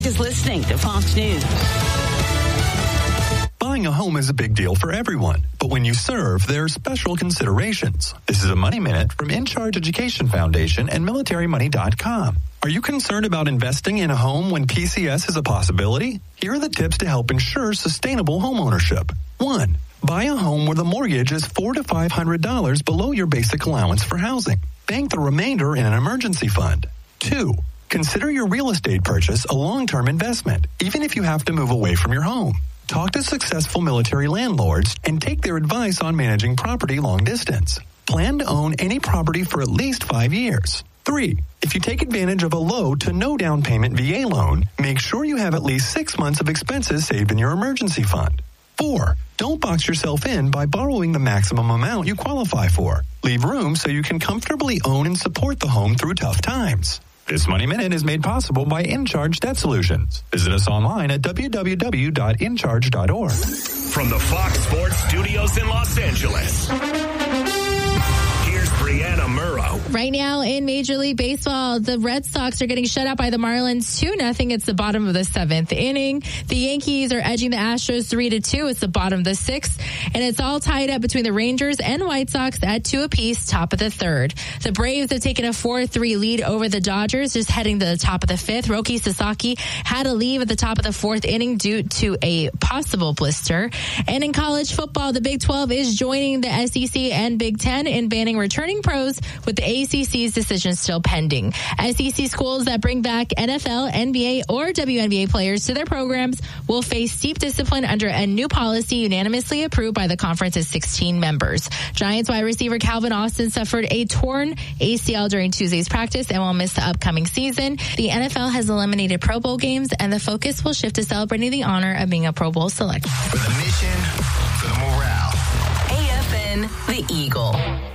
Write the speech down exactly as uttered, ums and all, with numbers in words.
is listening to Fox News. Buying a home is a big deal for everyone, but when you serve, there are special considerations. This is a Money Minute from In Charge Education Foundation and military money dot com. Are you concerned about investing in a home when P C S is a possibility? Here are the tips to help ensure sustainable home ownership. One, buy a home where the mortgage is four hundred to five hundred dollars below your basic allowance for housing. Bank the remainder in an emergency fund. Two, consider your real estate purchase a long-term investment, even if you have to move away from your home. Talk to successful military landlords and take their advice on managing property long distance. Plan to own any property for at least five years. Three, if you take advantage of a low to no down payment V A loan, make sure you have at least six months of expenses saved in your emergency fund. Four, don't box yourself in by borrowing the maximum amount you qualify for. Leave room so you can comfortably own and support the home through tough times. This Money Minute is made possible by In Charge Debt Solutions. Visit us online at w w w dot in charge dot org. From the Fox Sports Studios in Los Angeles, here's Brianna Murrow. Right now in Major League Baseball, the Red Sox are getting shut out by the Marlins two nothing. It's the bottom of the seventh inning. The Yankees are edging the Astros three to two. It's the bottom of the sixth. And it's all tied up between the Rangers and White Sox at two apiece, top of the third. The Braves have taken a four three lead over the Dodgers, just heading to the top of the fifth. Roki Sasaki had to leave at the top of the fourth inning due to a possible blister. And in college football, the Big twelve is joining the S E C and Big ten in banning returning pros, with the A C C's decision still pending. S E C schools that bring back N F L, N B A, or W N B A players to their programs will face steep discipline under a new policy unanimously approved by the conference's sixteen members. Giants wide receiver Calvin Austin suffered a torn A C L during Tuesday's practice and will miss the upcoming season. The N F L has eliminated Pro Bowl games, and the focus will shift to celebrating the honor of being a Pro Bowl select. For the mission, for the morale. A F N, The Eagle.